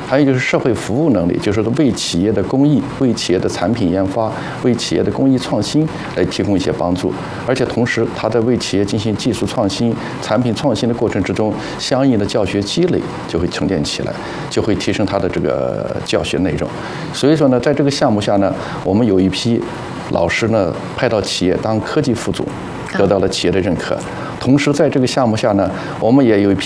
还有就是社会服务能力，就是为企业的公益、为企业的产品研发、为企业的工艺创新来提供一些帮助。而且同时，他在为企业进行技术创新、产品创新的过程之中，相应的教学积累就会沉淀起来，就会提升他的这个教学内容。所以说呢，在这个项目下呢，我们有一批老师呢派到企业当科技副总，得到了企业的认可。同时，在这个项目下呢，我们也有一批